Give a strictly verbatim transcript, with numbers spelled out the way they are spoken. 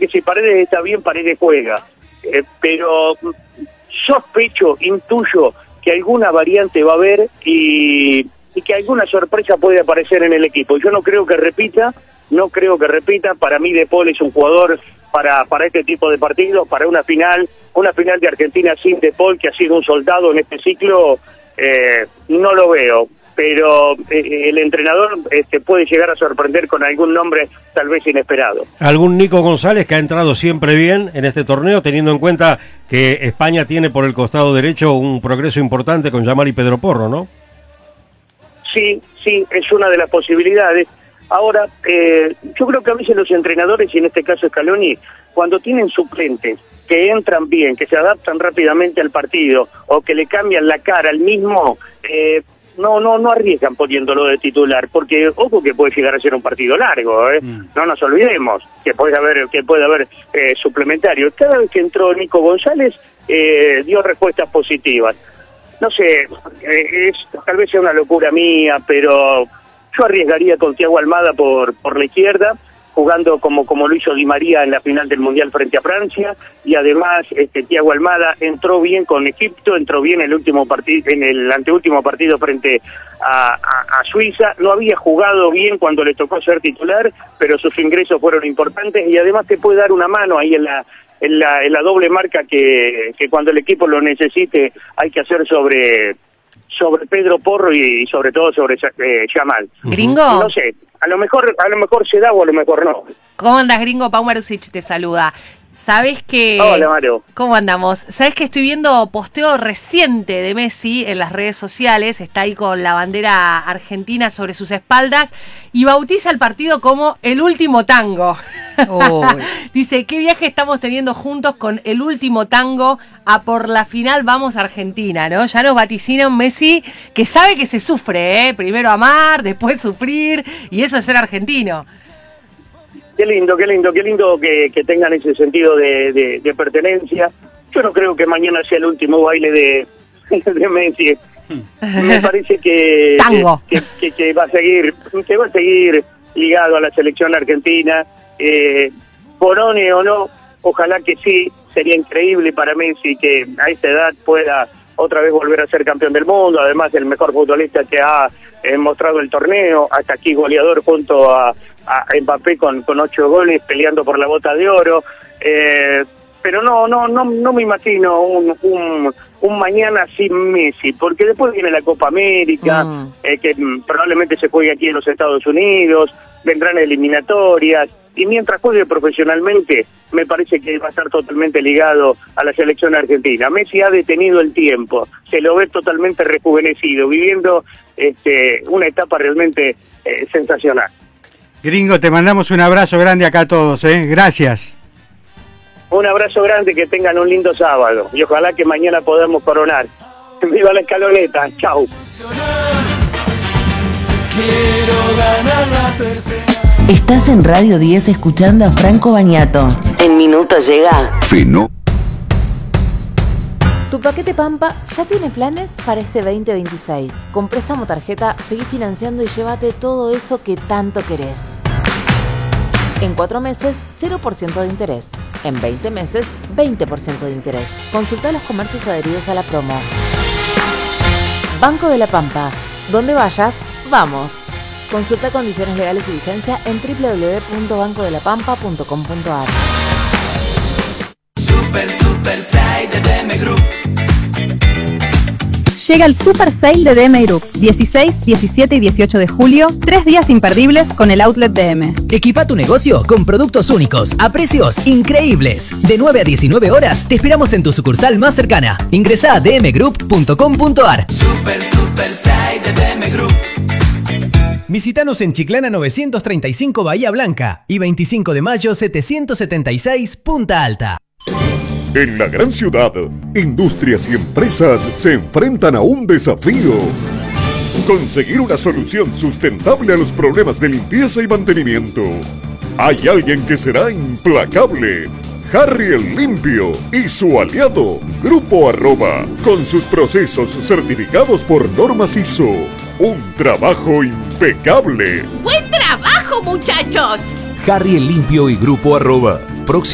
que si Paredes está bien, Paredes juega. Eh, pero sospecho, intuyo que alguna variante va a haber y, y que alguna sorpresa puede aparecer en el equipo. Yo no creo que repita, no creo que repita. Para mí De Paul es un jugador para para este tipo de partidos, para una final, una final de Argentina sin De Paul, que ha sido un soldado en este ciclo, eh, no lo veo. Pero eh, el entrenador este, puede llegar a sorprender con algún nombre tal vez inesperado. Algún Nico González que ha entrado siempre bien en este torneo, teniendo en cuenta que España tiene por el costado derecho un progreso importante con Yamal y Pedro Porro, ¿no? Sí, sí, es una de las posibilidades. Ahora, eh, yo creo que a veces los entrenadores, y en este caso Scaloni, cuando tienen suplentes que entran bien, que se adaptan rápidamente al partido, o que le cambian la cara al mismo, eh, no no no arriesgan poniéndolo de titular, porque ojo que puede llegar a ser un partido largo, ¿eh? Mm. No nos olvidemos que puede haber que puede haber eh, suplementarios. Cada vez que entró Nico González, eh, dio respuestas positivas. No sé, eh, es tal vez sea una locura mía, pero yo arriesgaría con Thiago Almada por por la izquierda, jugando como como lo hizo Di María en la final del Mundial frente a Francia, y además este Thiago Almada entró bien con Egipto, entró bien en el último partido, en el anteúltimo partido frente a, a, a Suiza. No había jugado bien cuando le tocó ser titular, pero sus ingresos fueron importantes, y además te puede dar una mano ahí en la en la, en la doble marca que, que cuando el equipo lo necesite hay que hacer sobre sobre Pedro Porro y sobre todo sobre eh, Yamal. Gringo. No sé, a lo mejor a lo mejor se da o a lo mejor no. ¿Cómo andas, Gringo? Pau Marusic te saluda. ¿Sabes que... Hola, Mario. ¿Cómo andamos? ¿Sabes que estoy viendo posteo reciente de Messi en las redes sociales? Está ahí con la bandera argentina sobre sus espaldas y bautiza el partido como el último tango. Oh. Dice, ¿qué viaje estamos teniendo juntos con el último tango? A por la final vamos a Argentina, ¿no? Ya nos vaticina un Messi que sabe que se sufre, ¿eh? Primero amar, después sufrir, y eso es ser argentino. Qué lindo, qué lindo, qué lindo que, que tengan ese sentido de, de, de pertenencia. Yo no creo que mañana sea el último baile de, de Messi. Me parece que, Tango. que, que, que va a seguir, que va a seguir ligado a la selección argentina. Eh, Bonone o no, ojalá que sí. Sería increíble para Messi que a esta edad pueda otra vez volver a ser campeón del mundo. Además, el mejor futbolista que ha eh, mostrado el torneo, hasta aquí goleador junto a a Mbappé con, con ocho goles peleando por la bota de oro, eh, pero no no no no me imagino un, un, un mañana sin Messi, porque después viene la Copa América, mm. eh, que probablemente se juegue aquí en los Estados Unidos, vendrán eliminatorias, y mientras juegue profesionalmente, me parece que va a estar totalmente ligado a la selección argentina. Messi ha detenido el tiempo, se lo ve totalmente rejuvenecido, viviendo este, una etapa realmente eh, sensacional. Gringo, te mandamos un abrazo grande acá a todos, ¿eh? Gracias. Un abrazo grande, que tengan un lindo sábado y ojalá que mañana podamos coronar. ¡Viva la escaloneta! ¡Chau! Quiero ganar la tercera. Estás en Radio diez escuchando a Franco Bagnato. En minutos llega Fino. Tu paquete Pampa ya tiene planes para este veinte veintiséis. Con préstamo tarjeta, seguí financiando y llévate todo eso que tanto querés. En cuatro meses, cero por ciento de interés. En veinte meses, veinte por ciento de interés. Consulta los comercios adheridos a la promo. Banco de la Pampa. Donde vayas, vamos. Consulta condiciones legales y vigencia en doble u doble u doble u punto banco de la pampa punto com punto a r. Super, super seis de D M Group. Llega el Super Sale de D M Group, dieciséis, diecisiete y dieciocho de julio, tres días imperdibles con el Outlet D M. Equipa tu negocio con productos únicos a precios increíbles. De nueve a diecinueve horas te esperamos en tu sucursal más cercana. Ingresá a d m group punto com punto a r. Super, super seis de D M Group. Visítanos en Chiclana novecientos treinta y cinco Bahía Blanca y veinticinco de mayo setecientos setenta y seis Punta Alta. En la gran ciudad, industrias y empresas se enfrentan a un desafío: conseguir una solución sustentable a los problemas de limpieza y mantenimiento. Hay alguien que será implacable: Harry el Limpio y su aliado, Grupo Arroba, con sus procesos certificados por normas I S O. Un trabajo impecable. ¡Buen trabajo, muchachos! Harry el Limpio y Grupo Arroba.